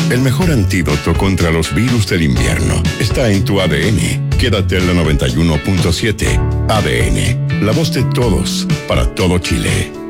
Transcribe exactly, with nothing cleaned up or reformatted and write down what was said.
El mejor antídoto contra los virus del invierno está en tu A D N. Quédate en la noventa y uno punto siete. A D N, la voz de todos, para todo Chile.